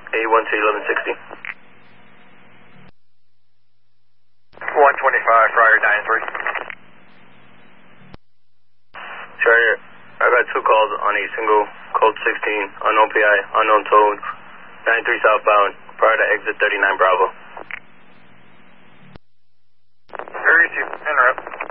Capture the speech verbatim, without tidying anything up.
eighty-one to eleven sixty. one twenty-five, Friar nine three. Charger, I got two calls on a single code sixteen, unknown P I, unknown towed, nine three southbound, prior to exit thirty-nine Bravo. Area two, interrupt.